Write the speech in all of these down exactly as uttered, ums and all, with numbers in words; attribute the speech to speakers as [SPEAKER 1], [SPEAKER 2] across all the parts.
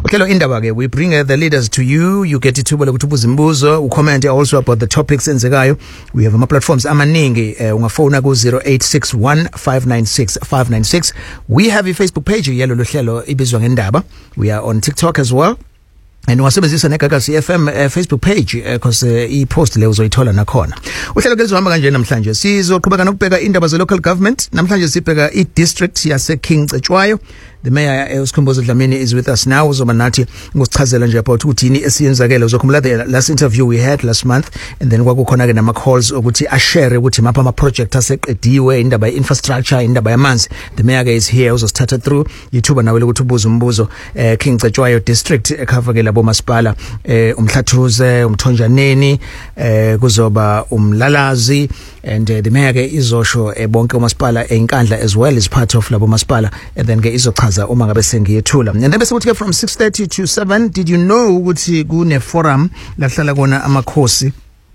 [SPEAKER 1] Uhlelo indaba ke we bring uh, the leaders to you. You get ithuba lokuthi ubuze imibuzo, u comment also about the topics enzekayo. We have ama platforms amaningi, uh, ungafona ku zero eight six one five nine six five nine six. We have a Facebook page yelo lohlelo ibizwa ngendaba. We are on TikTok as well. And wasebenzisa neGagasi F M uh, Facebook page because uh, uh, i-post le uzoyithola nakhona. Uhlelo ke lizohamba kanje namhlanje. Sizoqhubeka nokubheka indaba ze local government. Namhlanje sibheka i-district yase King Cetshwayo. The mayor uSkhumbuzo Dlamini is with us now. Uzoba nathi ngosichazela nje about ukuthini esiyenzakele. Uzokhumbula the last interview we had last month, and then kwakukhona ke nama calls ukuthi a share ukuthi mapha ama project aseqediwe, indaba ye-infrastructure, indaba yamanzi. The mayor is here uzosithatha through yithuba nawe ukuthi ubuze umbuzo. uh, King Cetshwayo district ecover ke labo masipala uh, umhlathuze, umthonjaneni, uh, kuzoba umlalazi, and uh, the mayor ke izosho uh, bonke umasipala enkandla as well as part of labo masipala, and then ke izochaza uma ngabe sengiyethula. And then bese kuthi from six thirty to seven, did you know ukuthi kune forum la hlala kona amakhosi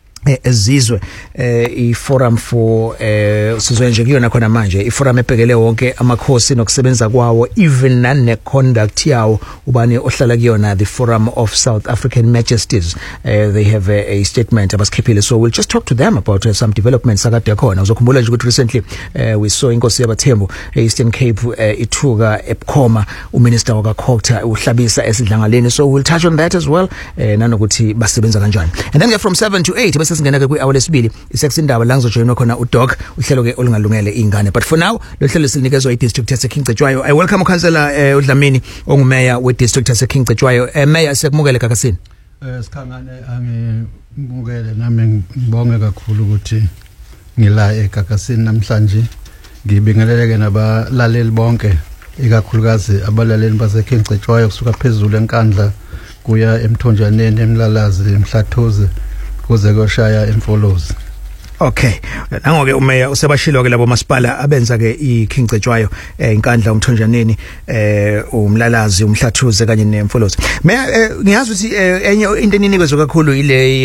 [SPEAKER 1] ezizwe, eh, i forum for eh sizwe nje kuyona khona manje i forum ebhekele wonke amakhosi nokusebenza kwawo, even nane conduct yawo, ubani ohlala kuyona, the Forum of South African Majesties. Uh, they have a, a statement abasikhiphile, so we'll just talk to them about uh, some developments akade khona. Uzokhumbula nje ukuthi recently uh, we saw inkosi yabaThembu Eastern Cape uh, ithuka eBukhoma, uminister wakaKhokta uhlabisa esidlangaleni, so we'll touch on that as well, uh, nanokuthi basebenza kanjani. And then we from seven to eight sesingena ke kwi-hour lesibili isexindaba la ngizojoyina khona uDoc, uhlelo ke olungalungele ingane. But for now lo hlelo sinikezwe i-district yase King Cetshwayo. I welcome uKhansela uh, uDlamini ongumeya we-district yase King Cetshwayo. Uh, Mayor, siyakumukele Gagasini.
[SPEAKER 2] Eh sikhangane angimukele nami ngibonge kakhulu ukuthi ngila eGagasini namhlanje. Ngibingeleleke nabalaleli bonke, ikakhulukazi abalaleli base King Cetshwayo kusuka phezulu enkandla kuya emthonjaneni, emlalazi, emhlathuze kuze koshaya emfolozi.
[SPEAKER 1] Okay, nangoke umeya usebashilo ke labo masipala abenza ke iKing Cetshwayo enkandla umthonjaneni, eh umlalazi, umhlathuze kanye nemfolozi. Meya ngiyazi ukuthi enye into eninikwe kakhulu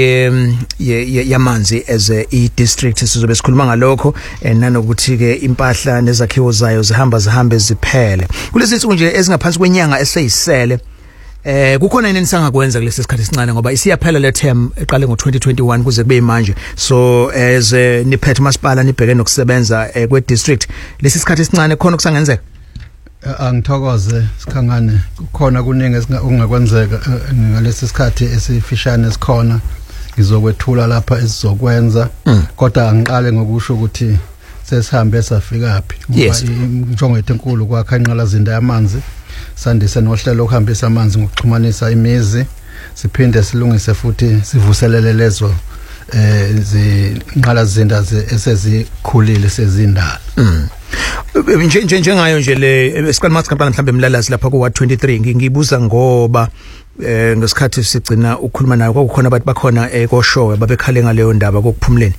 [SPEAKER 1] ile yamanzi as a district, sizobe sikhuluma ngalokho nanokuthi ke impahla nezakhiwo zayo zihamba zihambe ziphele kulesi nsuku nje ezingaphansi kwenyanga eseyisele. Eh kukhona yini nisangakwenza kulesi sikhathi sincane ngoba isiyaphela le term eqale ngo twenty twenty-one kuze kube manje, so as uh, niphethe masipala nibheke nokusebenza uh, kwe district lesi sikhathi sincane khona okusangenzeka?
[SPEAKER 2] Uh, angithokoze sikhangane, kukhona kuningi okungakwenzeka uh, ngalesi sikhathi esifishane esikhona ngizokwethula lapha esizokwenza, mm. kodwa angiqale ngokusho ukuthi sesihambe safika phi ngoba
[SPEAKER 1] yes.
[SPEAKER 2] injongo yethu enkulu kwakha inqalazinda yamanzi, sandise nohlelo lokuhambisa amanzi ngokuxhumanisa imizi, siphinde silungise futhi sivuselele lezo eh zinqalazinda esezikhulile sezindala.
[SPEAKER 1] Mm. nje nje njengayo nje le esiqala masiqala mhlambe emlalazi lapha ku twenty-three, ngibuza ngoba eh ngesikhathi sigcina ukukhuluma nayo kwakukhona abantu bakhona ekoshowe babekhale ngaleyo ndaba kokuphumuleni.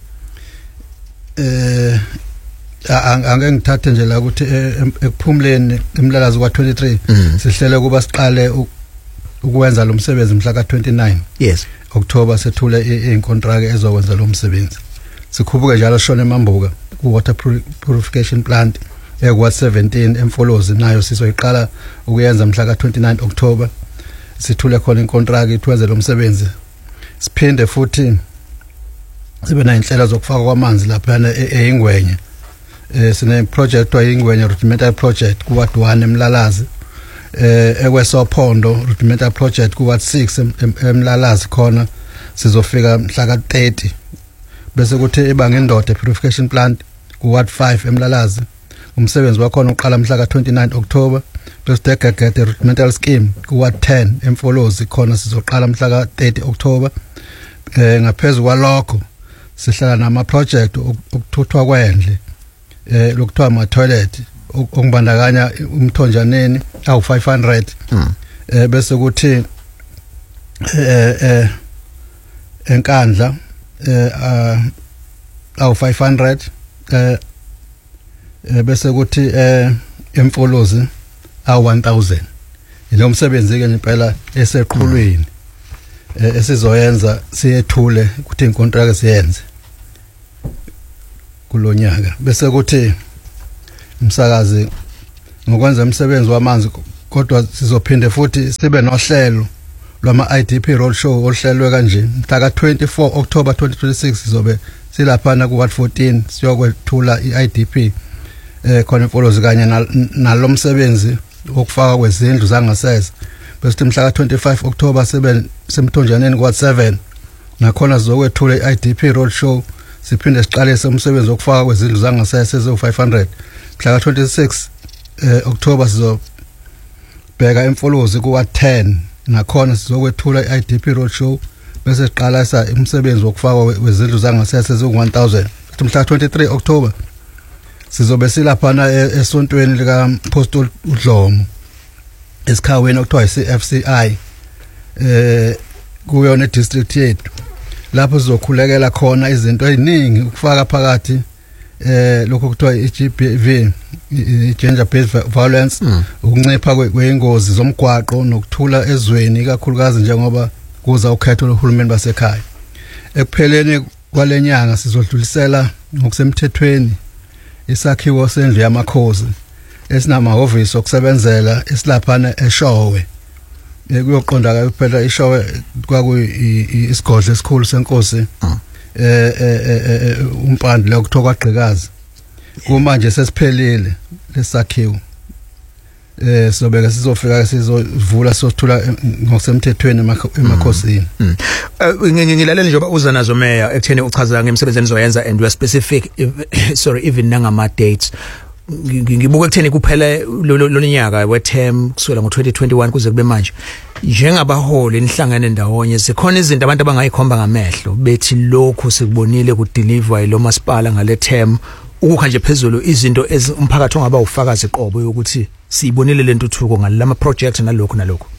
[SPEAKER 2] eh angeke ngithathe nje la ukuthi ekuphumuleni emlalazi kwa twenty-three sihlele kuba siqale ukwenza lo msebenzi mhla ka twenty-nine
[SPEAKER 1] yes
[SPEAKER 2] October sethule inkontrakt ezokwenza lo msebenzi. Sikhubuke njalo shona eMambuka ku water purification plant ekwa seventeen emfolozi, nayo sizoyiqala ukuyenza mhla ka twenty-nine October, sithule khona inkontrakt itwenze lo msebenzi. Siphinde futhi sibe na inhlelo zokufaka kwamanzi lapha eIngwenye. Eh sine project wayingwenye rudimental project ku ward one emlalazi, eh ekwesophondo rudimental project ku ward six emlalazi khona sizofika mhla ka thirty, bese kuthi ibanga indoda purification plant ku ward five emlalazi, umsebenzi wakhona uqala mhla ka twenty-nine October, bese degagede rudimental scheme ku ward ten emfolozi khona sizoqala mhla ka thirty October. Eh ngaphezulu kwalokho sihlala nama project ukuthuthwa kwendle, eh lokuthiwa ama toilet okubandakanya umthonjaneni awu five hundred, mm. eh bese kuthi eh eh enkandla eh awu five hundred, eh bese kuthi eh emfolozi awu one thousand. Lo msebenzi ke impela eseqhulwini esizoyenza siyethule ukuthi inkontrakt siyenze kulonyaka. Bese kuthi umsakazi ngokwenza umsebenzi wamanzi kodwa sizophinde futhi sibe nohlelo lwama I D P roadshow ohlelwe kanje mhla ka twenty-four October twenty twenty-six sizobe silaphana ku Ward fourteen siyokwethula i-I D P eh khona imfolozi kanye nalomsebenzi wokufaka kwezindlu zangasese bese mhla ka twenty-five October sebe semthonjaneni ku Ward seven nakhona sizokwethula i-I D P roadshow siphinde siqalise umsebenzi wokufaka kwezindlu zangasese ezo five hundred mhla ka twenty-six eh October sizobheka imfolozi ku Ward ten nakhona sizokwethula i-I D P roadshow bese siqala sa umsebenzi wokufaka wezindlu zangasese ezo one thousand mhla twenty-three October sizobe silaphana esontweni lika Apostle uDlomo esikhaweni okuthiwa i-C F C I eh kuyona district yethu lapho sizokhulekela khona izinto eziningi ukufaka phakathi eh lokho kuthiwa i-G B V i-gender based violence ukuncipha kweingozi zomgwaqo nokuthula ezweni kakhulukazi njengoba kuza ukhetho lohulumeni basekhaya ekupheleni kwalenyanga sizodlulisela ngokusemthethweni isakhiwo sendlu yamakhosi esinamahhovisi okusebenzela esilaphana eShowe kuyoqonda kuphela iShowe kwaku isigodlo esikhulu senkosi eh eh umpande la kuthiwa kwaGqikazi kumanje sesiphelile lesakhiwo eh sobeka sizofika sizovula sothula ngokusemthethweni emakhosini
[SPEAKER 1] ngilalela njengoba uza nazo meya ekutheni uchaza ngemisebenzi enizoyenza and we specific sorry even nangama dates ngibuka ekutheni kuphela lonyaka we-term kusukela ngo twenty twenty-one kuze kube manje njengabaholi nihlangane ndawonye sikhona izinto abantu abangayikhomba ngamehlo bethi lokho sikubonile ku deliver yilo masipala ngale term ukukha nje phezulu izinto umphakathi ongaba ufakazi qobo yokuthi siyibonile lentuthuko ngalama project nalokho nalokho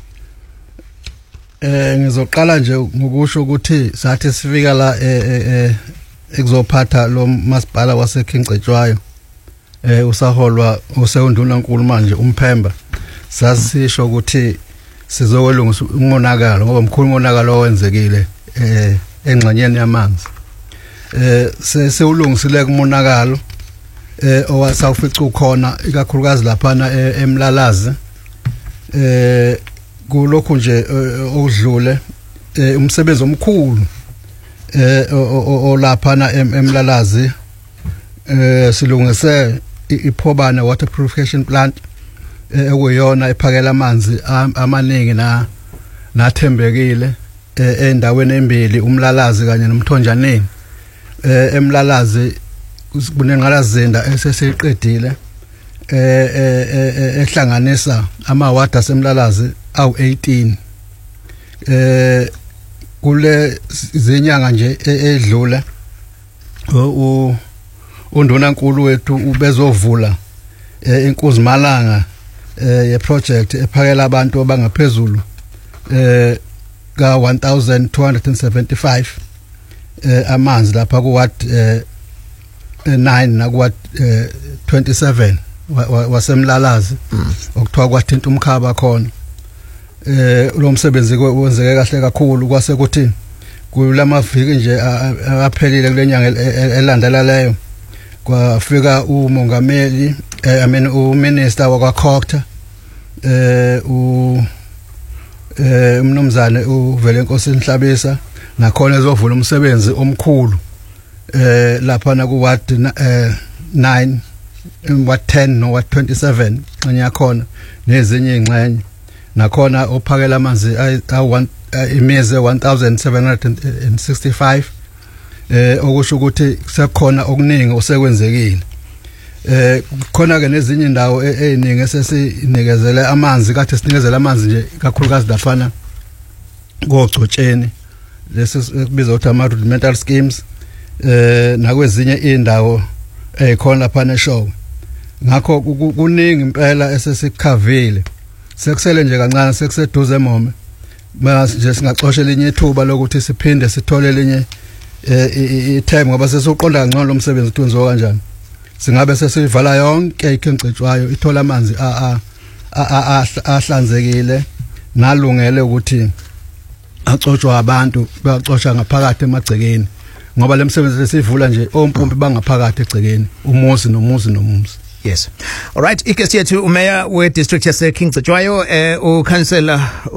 [SPEAKER 2] eh ngizoqala nje ngokusho ukuthi sathi sifika la eh ekuzophatha lo masipala waseKingcetshwayo eh usaholwa usewundunankulu manje umphemba sasisho ukuthi sizokwelungisa umonakalo ngoba mkhulu umonakalo owenzekile eh engxanyeni yamanzi eh sewulungisile kumonakalo eh owasawufica ukhona ikakhulukazi laphana eMlalazi eh kulokhu nje okudlule umsebenzi omkhulu eh olaphana eMlalazi eh silungise iPhobana water purification plant ekuyona ephakela amanzi amaningi na nathembekile endaweni embili uMlalazi kanye noMthonjaneni eh eMlalazi kunengqalazinda esesiqedile eh ehlanganisa amaward aseMlalazi awu eighteen eh kule zinyanga nje edlule u undunankulu wethu ubezovula iNkuzimalanga eh ye project ephakela abantu abangaphezulu eh ka one thousand two hundred seventy-five eh amanzi lapha ku Ward nine na ku Ward twenty-seven waseMlalazi okuthiwa kwathinta umkhaba khona eh lo msebenzi wenzeke kahle kakhulu kwase kuthi kulamaviki nje aphelile kulenyanga elandela leyo kwafika umongameli I mean uminister wakwaKhokta eh u eh umnumzane uvele inkosi Nhlabisa nakhona ezovula umsebenzi omkhulu eh lapha na ku Ward nine Ward ten no Ward twenty-seven xanye yakhona nezinye ingxenye nakhona ophakela amanzi imize one thousand seven hundred sixty-five eh okusho ukuthi sekukhona okuningi osekwenzekile eh khona ke nezinye indawo eziningi esesinikezele amanzi kade sinikezele amanzi nje kakhulukazi lafana kogcotsheni lesi kubizwa ukuthi ama rudimental schemes eh nakwezinye indawo ezikhona lapha eShowe ngakho kuningi impela esesikhavile sekusele nje kancane sekuseduze emome manje singaxosha linye ithuba lokuthi siphinde sithole linye i-time ngoba sesiqonda ngcono lo msebenzi utwenziwa kanjani singabe sesivala yonke iKingcetshwayo ithola amanzi a a ahlanzekile nalungele ukuthi axoshwa abantu baxosha ngaphakathi emagcekeni ngoba le msebenzi lesivula nje ompompi bangaphakathi egcekeni umuzi nomuzi nomuzi
[SPEAKER 1] Yes. All right, iguest yethu umeya we district yase King Cetshwayo eh ukansela